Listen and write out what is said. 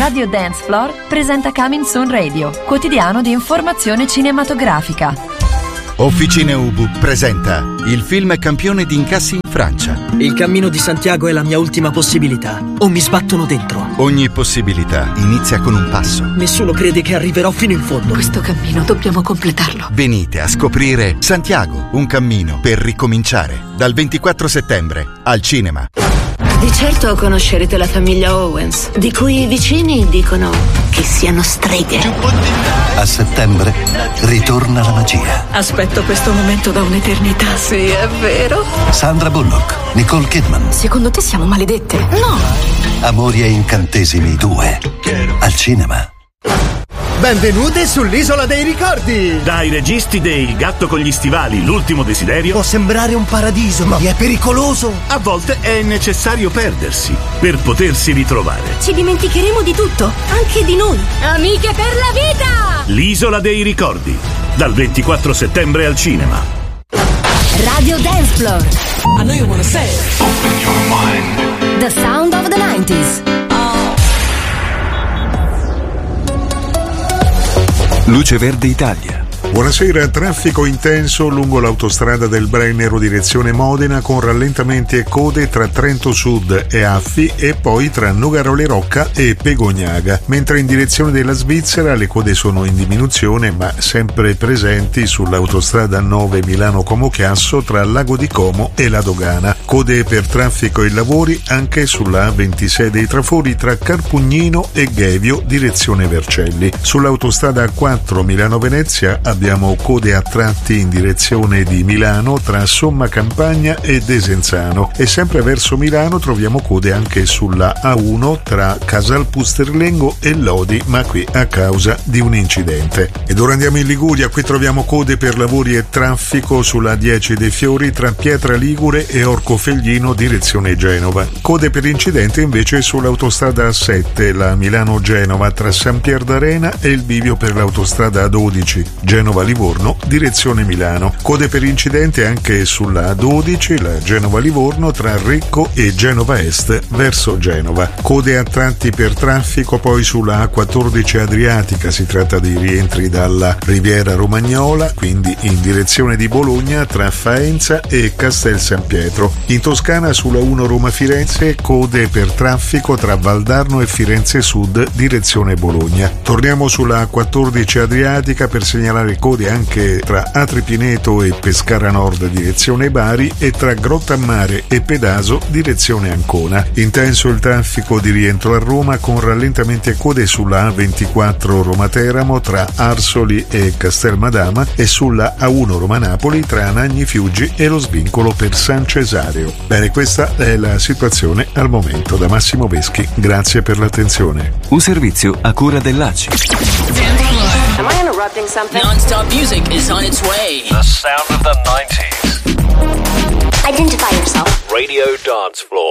Radio Dance Floor presenta Coming Soon Radio, quotidiano di informazione cinematografica. Officine Ubu presenta il film campione di incassi in Francia. Il cammino di Santiago è la mia ultima possibilità, o mi sbattono dentro. Ogni possibilità inizia con un passo. Nessuno crede che arriverò fino in fondo. Questo cammino dobbiamo completarlo. Venite a scoprire Santiago, un cammino per ricominciare. Dal 24 settembre al cinema. Di certo conoscerete la famiglia Owens, di cui i vicini dicono che siano streghe. A settembre ritorna la magia. Aspetto questo momento da un'eternità. Sì, è vero. Sandra Bullock, Nicole Kidman. Secondo te siamo maledette? No. Amori e incantesimi 2 al cinema. Benvenute sull'Isola dei Ricordi! Dai registi dei Il gatto con gli stivali, l'ultimo desiderio. Può sembrare un paradiso, ma è pericoloso. A volte è necessario perdersi per potersi ritrovare. Ci dimenticheremo di tutto, anche di noi. Amiche per la vita! L'Isola dei Ricordi, dal 24 settembre al cinema. Radio Dance Floor. I know you wanna say it. Open your mind. The sound of the 90s. Luce Verde Italia. Buonasera, traffico intenso lungo l'autostrada del Brennero direzione Modena con rallentamenti e code tra Trento Sud e Affi e poi tra Nogarole Rocca e Pegognaga, mentre in direzione della Svizzera le code sono in diminuzione ma sempre presenti sull'autostrada 9 Milano-Como Chiasso tra Lago di Como e la Dogana. Code per traffico e lavori anche sulla A26 dei Trafori tra Carpugnino e Ghevio direzione Vercelli. Sull'autostrada A4 Milano-Venezia abbiamo code a tratti in direzione di Milano tra Somma Campagna e Desenzano e sempre verso Milano troviamo code anche sulla A1 tra Casal Pusterlengo e Lodi, ma qui a causa di un incidente. Ed ora andiamo in Liguria, qui troviamo code per lavori e traffico sulla 10 dei Fiori tra Pietra Ligure e Orcofelglino direzione Genova. Code per incidente invece sull'autostrada A7, la Milano-Genova tra San Pier d'Arena e il bivio per l'autostrada A12 Genova-Livorno, direzione Milano. Code per incidente anche sulla A12, la Genova-Livorno, tra Recco e Genova Est verso Genova. Code a tratti per traffico poi sulla A14 Adriatica, si tratta di rientri dalla Riviera Romagnola, quindi in direzione di Bologna tra Faenza e Castel San Pietro. In Toscana sulla 1 Roma-Firenze, code per traffico tra Valdarno e Firenze Sud, direzione Bologna. Torniamo sulla A14 Adriatica per segnalare code anche tra Atri Pineto e Pescara Nord direzione Bari e tra Grottammare e Pedaso direzione Ancona. Intenso il traffico di rientro a Roma con rallentamenti e code sulla A24 Roma-Teramo tra Arsoli e Castelmadama e sulla A1 Roma-Napoli tra Anagni Fiuggi e lo svincolo per San Cesareo. Bene, questa è la situazione al momento. Da Massimo Veschi, grazie per l'attenzione. Un servizio a cura dell'ACI. Am I interrupting something? Non-stop music is on its way. The sound of the 90s. Identify yourself. Radio Dance Floor.